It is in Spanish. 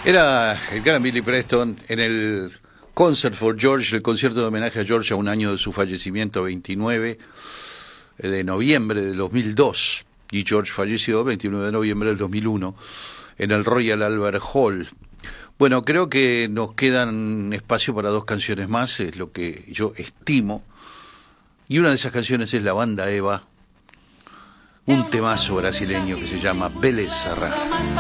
Era el gran Billy Preston en el Concert for George, el concierto de homenaje a George a un año de su fallecimiento, 29 de noviembre del 2002. Y George falleció 29 de noviembre del 2001 en el Royal Albert Hall. Bueno, creo que nos quedan espacio para 2 canciones más, es lo que yo estimo. Y una de esas canciones es la banda Eva, un temazo brasileño que se llama Beleza Rara.